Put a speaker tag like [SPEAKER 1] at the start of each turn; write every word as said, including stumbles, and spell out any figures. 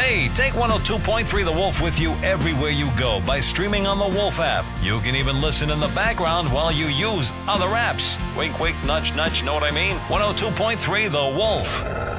[SPEAKER 1] Hey, take one oh two point three The Wolf with you everywhere you go by streaming on the Wolf app. You can even listen in the background while you use other apps. Wink, wink, nudge, nudge, know what I mean? one oh two point three The Wolf.